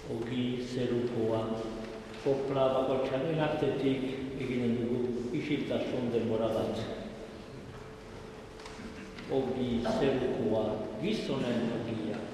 ogi zerukoa, kopla bakoitzaren artetik eginen dugu isiltasun denbora bat. Ogi zerukoa, gizonen ogia.